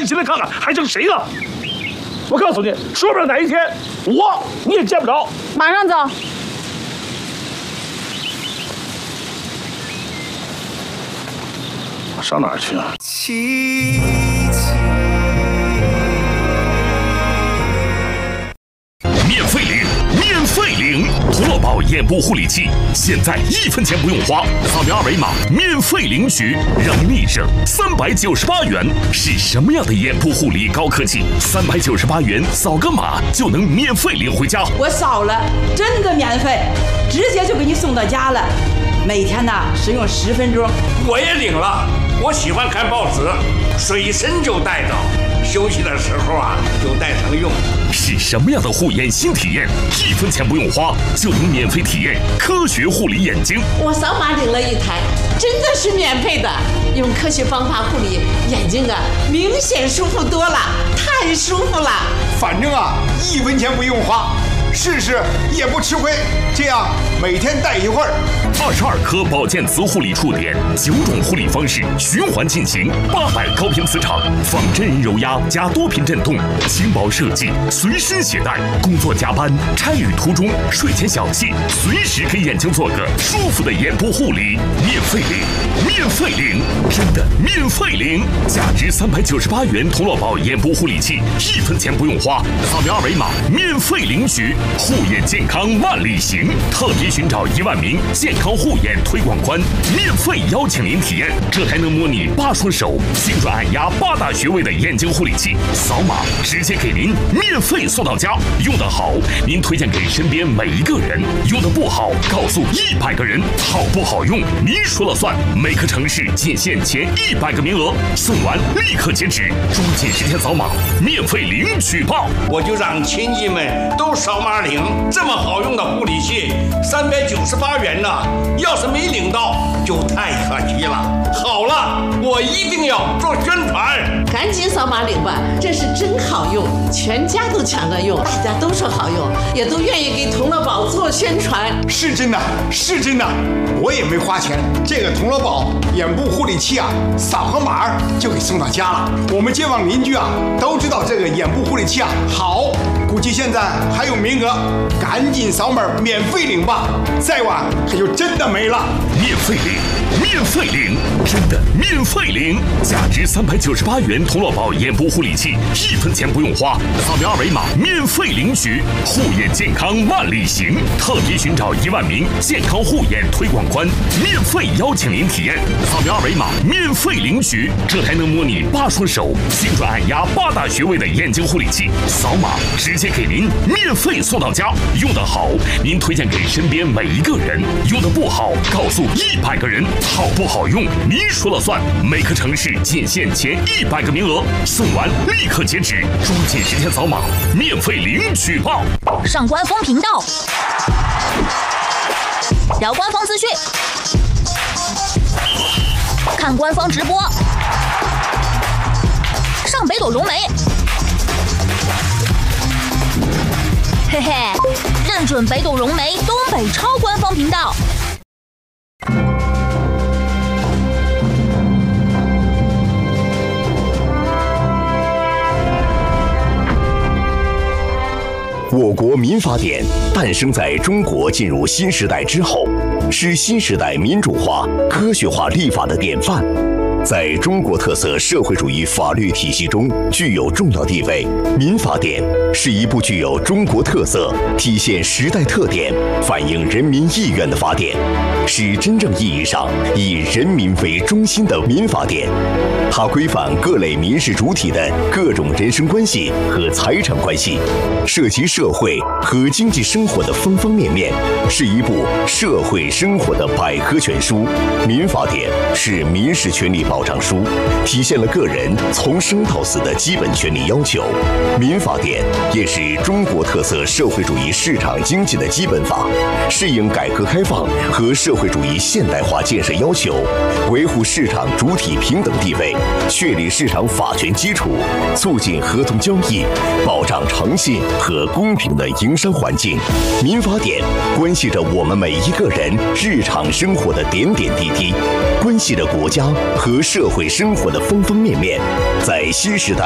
起来看看还剩谁了。我告诉你，说不定哪一天你也见不着。 马上走。 上哪儿去啊？ 免费领童乐宝眼部护理器，现在1分钱不用花，扫描二维码免费领取，让你省398元。是什么样的眼部护理高科技？398元扫个码就能免费领回家。 我扫了，真的免费，直接就给你送到家了。每天呢使用10分钟。 我也领了，我喜欢看报纸，随身就带着，休息的时候就带上用。 是什么样的护眼新体验？1分钱不用花就能免费体验科学护理眼睛。 我扫码领了一台，真的是免费的，用科学方法护理眼睛明显舒服多了，太舒服了。 反正1分钱不用花，试试也不吃亏。这样每天戴一会儿。 22颗保健磁护理触点，9种护理方式循环进行，800高频磁场，仿真人揉压加多频震动，轻薄设计，随身携带。工作加班、差旅途中、睡前小憩，随时给眼睛做个舒服的眼部护理。免费领，真的免费领！价值398元童乐宝眼部护理器，1分钱不用花，扫描二维码免费领取。护眼健康万里行，特别寻找1万名健康护眼推广官，免费邀请您体验这台能模拟8双手、精准按压8大穴位的眼睛护理器，扫码直接给您免费送到家。用得好，您推荐给身边每一个人；用得不好，告诉100个人。好不好用，您说了算。每个城市仅限前100个名额，送完立刻截止，抓紧时间扫码，免费领取吧！ 我就让亲戚们都扫码领，这么好用的护理器，398元呢，要是没领到就太可惜了。好了，我一定要做宣传， 赶紧扫码领吧，这是真好用，全家都抢着用，大家都说好用，也都愿意给童乐宝做宣传。 是真的，是真的，我也没花钱。这个童乐宝眼部护理器扫个码就给送到家了。我们街坊邻居都知道这个眼部护理器好，估计现在还有名额，赶紧扫码免费领吧，再晚可就真的没了。 免费领，真的免费领！价值398元童乐宝眼部护理器，1分钱不用花，扫描二维码免费领取。护眼健康万里行，特别寻找1万名健康护眼推广官，免费邀请您体验。扫描二维码免费领取这台能模拟8双手、精准按压8大穴位的眼睛护理器，扫码直接给您免费送到家。用得好，您推荐给身边每一个人；用得不好，告诉100个人。好不好用，您说了算。每个城市仅限前100个名额，送完立刻截止，抓紧时间扫码，免费领取吧！ 上官方频道，聊官方资讯，看官方直播，上北斗融媒，嘿嘿，认准北斗融媒东北超官方频道。 我国民法典诞生在中国进入新时代之后，是新时代民主化、科学化立法的典范，在中国特色社会主义法律体系中具有重要地位。民法典是一部具有中国特色、体现时代特点、反映人民意愿的法典，是真正意义上以人民为中心的民法典。它规范各类民事主体的各种人身关系和财产关系，涉及社会和经济生活的方方面面，是一部社会生活的百科全书。民法典是民事权利保障书，体现了个人从生到死的基本权利要求。民法典也是中国特色社会主义市场经济的基本法，适应改革开放和社会主义现代化建设要求，维护市场主体平等地位，确立市场法权基础，促进合同交易，保障诚信和公平的营商环境。民法典关系着我们每一个人日常生活的点点滴滴，关系着国家和社会生活的方方面面。在新时代